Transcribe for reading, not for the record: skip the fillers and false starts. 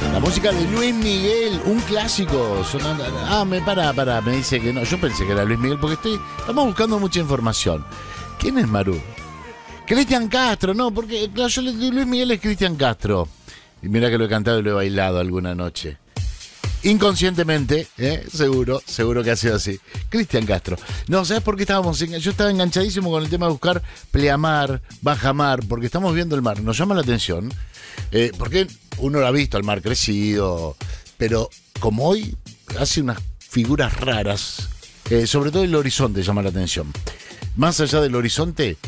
La música de Luis Miguel, un clásico. Sonando. Me dice que no. Yo pensé que era Luis Miguel porque estamos buscando mucha información. ¿Quién es Maru? Cristian Castro, no, porque claro, Luis Miguel es Cristian Castro. Y mira que lo he cantado y lo he bailado alguna noche. Inconscientemente, seguro que ha sido así. Cristian Castro. No, ¿sabes por qué yo estaba enganchadísimo con el tema de buscar pleamar, bajamar, porque estamos viendo el mar. Nos llama la atención, porque uno lo ha visto, el mar crecido, pero como hoy hace unas figuras raras, sobre todo el horizonte llama la atención. Más allá del horizonte,